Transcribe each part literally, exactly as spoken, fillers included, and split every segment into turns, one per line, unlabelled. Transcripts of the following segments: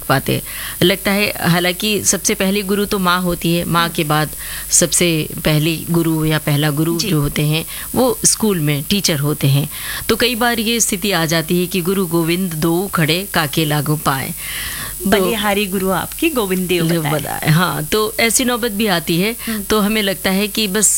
सीख पाते। लगता है हालांकि सबसे पहली गुरु तो माँ होती है, माँ के बाद सबसे पहली गुरु या पहला गुरु जो होते हैं वो स्कूल में टीचर होते हैं। तो कई बार ये स्थिति आ जाती है कि गुरु गोविंद दो खड़े काके लागू पाए,
बलिहारी गुरु आपकी गोविंद देव बताए।
हाँ, तो ऐसी नौबत भी आती है। तो हमें लगता है कि बस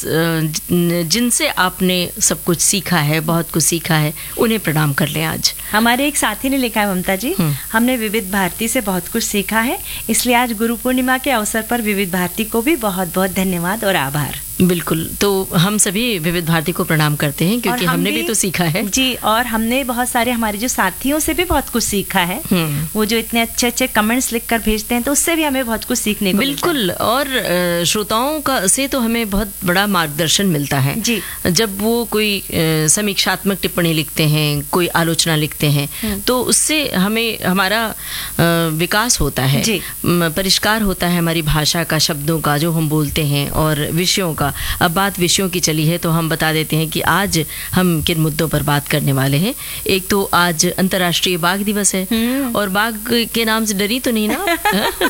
जिनसे आपने सब कुछ सीखा है, बहुत कुछ सीखा है, उन्हें प्रणाम कर लें। आज
हमारे एक साथी ने लिखा है, ममता जी, हमने विविध भारती से बहुत कुछ सीखा है, इसलिए आज गुरु पूर्णिमा के अवसर पर विविध भारती को भी बहुत बहुत धन्यवाद और आभार।
बिल्कुल, तो हम सभी विविध भारती को प्रणाम करते हैं क्योंकि हम हमने भी, भी तो सीखा है
जी, और हमने बहुत सारे हमारे जो साथियों से भी बहुत कुछ सीखा है। वो जो इतने अच्छे अच्छे कमेंट्स लिखकर भेजते हैं तो उससे भी हमें बहुत कुछ सीखने को
बिल्कुल। और श्रोताओं का से तो हमें बहुत बड़ा मार्गदर्शन मिलता है
जी। जब
वो कोई समीक्षात्मक टिप्पणी लिखते हैं, कोई आलोचना लिखते हैं, तो उससे हमें हमारा विकास होता है, परिष्कार होता है हमारी भाषा का, शब्दों का जो हम बोलते हैं और विषयों का। अब बात विषयों की चली है तो हम बता देते हैं कि आज हम किन मुद्दों पर बात करने वाले हैं। एक तो आज अंतर्राष्ट्रीय बाघ दिवस है, और बाघ के नाम से डरी तो नहीं ना?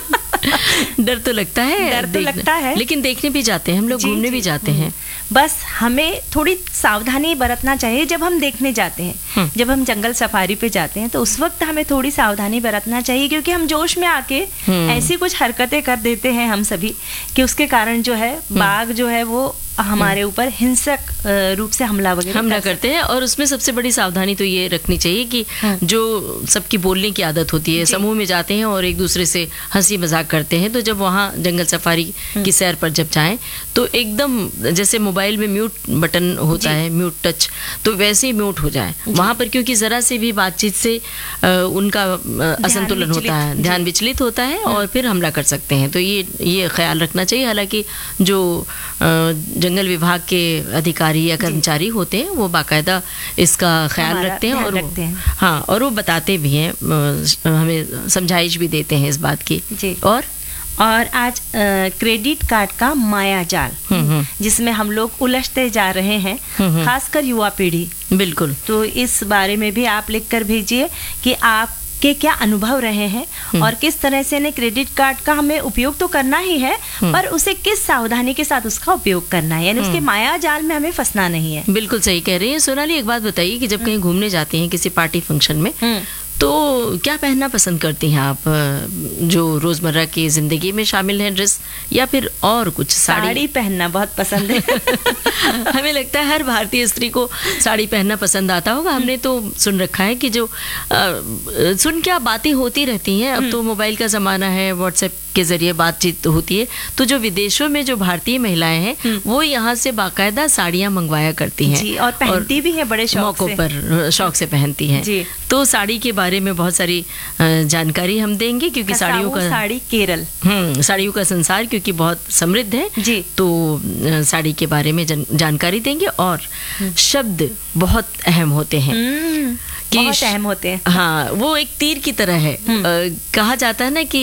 डर तो लगता है,
डर तो लगता है,
लेकिन देखने भी जाते हैं हम लोग, घूमने भी जाते हैं।
बस हमें थोड़ी सावधानी बरतना चाहिए जब हम देखने जाते हैं। जब हम जंगल सफारी पे जाते हैं तो उस वक्त हमें थोड़ी सावधानी बरतना चाहिए, क्योंकि हम जोश में आके ऐसी कुछ हरकतें कर देते हैं हम सभी कि उसके कारण जो है बाघ जो है वो हमारे ऊपर हिंसक रूप से हमला वगैरह
हमला करते हैं। और उसमें सबसे बड़ी सावधानी तो ये रखनी चाहिए कि जो सबकी बोलने की आदत होती है, समूह में जाते हैं और एक दूसरे से हंसी मजाक करते हैं, तो जब वहाँ जंगल सफारी की सैर पर जब जाएं तो एकदम जैसे मोबाइल में म्यूट बटन होता है, म्यूट टच, तो वैसे ही म्यूट हो जाए वहाँ पर, क्योंकि जरा से भी बातचीत से उनका असंतुलन होता है, ध्यान विचलित होता है और फिर हमला कर सकते हैं। तो ये ये ख्याल रखना चाहिए। हालांकि जो जंगल विभाग के अधिकारी या कर्मचारी होते हैं वो बाकायदा इसका ख्याल रखते हैं और रखते हैं। हाँ, और वो बताते भी हैं, हमें समझाइश भी देते हैं इस बात की
जी।
और
और आज क्रेडिट कार्ड का माया जाल, जिसमें हम लोग उलझते जा रहे हैं, खासकर युवा पीढ़ी।
बिल्कुल,
तो इस बारे में भी आप लिख कर भेजिए कि आप के क्या अनुभव रहे हैं और किस तरह से ने क्रेडिट कार्ड का हमें उपयोग तो करना ही है, पर उसे किस सावधानी के साथ उसका उपयोग करना है, यानी उसके माया जाल में हमें फंसना नहीं है।
बिल्कुल सही कह रही है सोनाली। एक बात बताइए कि जब कहीं घूमने जाती हैं किसी पार्टी फंक्शन में, तो क्या पहनना पसंद करती हैं आप, जो रोजमर्रा की जिंदगी में शामिल है ड्रेस, या फिर और कुछ?
साड़ी, साड़ी पहनना बहुत पसंद है।
हमें लगता है हर भारतीय स्त्री को साड़ी पहनना पसंद आता होगा। हमने तो सुन रखा है कि जो आ, सुन क्या बातें होती रहती हैं। अब तो मोबाइल का जमाना है, व्हाट्सएप के जरिए बातचीत होती है, तो जो विदेशों में जो भारतीय महिलाएं हैं वो यहाँ से बाकायदा साड़ियाँ मंगवाया करती हैं
जी, और पहनती और भी है बड़े शौक
मौकों पर, शौक से पहनती हैं जी। तो साड़ी के बारे में बहुत सारी जानकारी हम देंगे, क्योंकि साड़ियों का
साड़ी केरल
हम्म साड़ियों का संसार क्योंकि बहुत समृद्ध है
जी।
तो साड़ी के बारे में जानकारी देंगे। और शब्द बहुत अहम होते हैं,
बहुत अहम होते हैं।
हाँ, वो एक तीर की तरह है। आ, कहा जाता है ना कि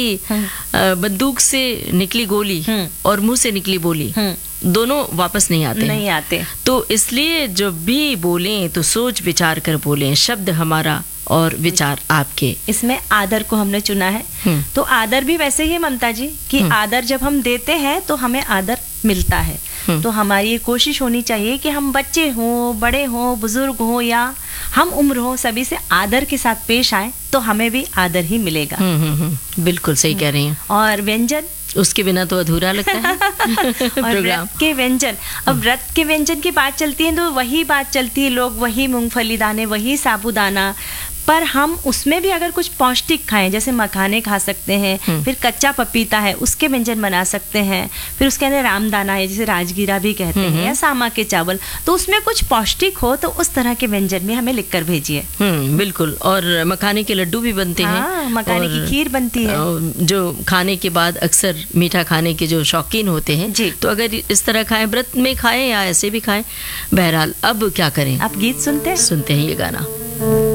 बंदूक से निकली गोली और मुंह से निकली बोली दोनों वापस नहीं आते
नहीं आते
तो इसलिए जब भी बोलें तो सोच विचार कर बोलें। शब्द हमारा और विचार आपके।
इसमें आदर को हमने चुना है, तो आदर भी वैसे ही ममता जी कि आदर जब हम देते हैं तो हमें आदर मिलता है। तो हमारी ये कोशिश होनी चाहिए कि हम बच्चे हों, बड़े हों, बुजुर्ग हों या हम उम्र हो, सभी से आदर के साथ पेश आए तो हमें भी आदर ही मिलेगा।
बिल्कुल सही कह रही हैं।
और व्यंजन,
उसके बिना तो अधूरा लगता है
और व्रत के व्यंजन, अब व्रत के व्यंजन की बात चलती है तो वही बात चलती है, लोग वही मूंगफली दाने, वही साबूदाना, पर हम उसमें भी अगर कुछ पौष्टिक खाएं, जैसे मखाने खा सकते हैं, फिर कच्चा पपीता है उसके व्यंजन बना सकते हैं, फिर उसके अंदर रामदाना है जिसे राजगीरा भी कहते हैं, या सामा के चावल, तो उसमें कुछ पौष्टिक हो तो उस तरह के व्यंजन में हमें लिख कर भेजिए।
हम्म बिल्कुल। और मखाने के लड्डू भी बनते हैं।
हाँ, मखाने की खीर बनती है,
जो खाने के बाद अक्सर मीठा खाने के जो शौकीन होते हैं जी। तो अगर इस तरह खाएं, व्रत में खाएं या ऐसे भी खाएं, बहरहाल अब क्या करें।
आप गीत सुनते हैं?
सुनते हैं ये गाना।